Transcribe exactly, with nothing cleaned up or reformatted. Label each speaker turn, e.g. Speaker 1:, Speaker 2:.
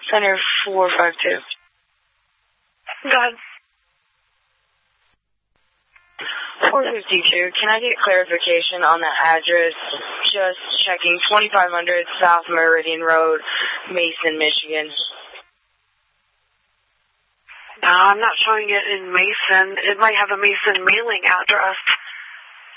Speaker 1: Center four five two.
Speaker 2: Go ahead.
Speaker 1: four fifty-two, can I get clarification on the address? Just checking, twenty-five hundred South Meridian Road, Mason, Michigan.
Speaker 2: No, I'm not showing it in Mason. It might have a Mason mailing address.